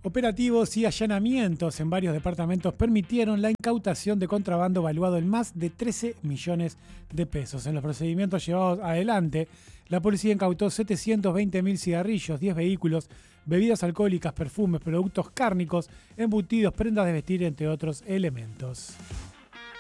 Operativos y allanamientos en varios departamentos permitieron la incautación de contrabando valuado en más de 13 millones de pesos. En los procedimientos llevados adelante, la policía incautó 720.000 cigarrillos, 10 vehículos, bebidas alcohólicas, perfumes, productos cárnicos, embutidos, prendas de vestir, entre otros elementos.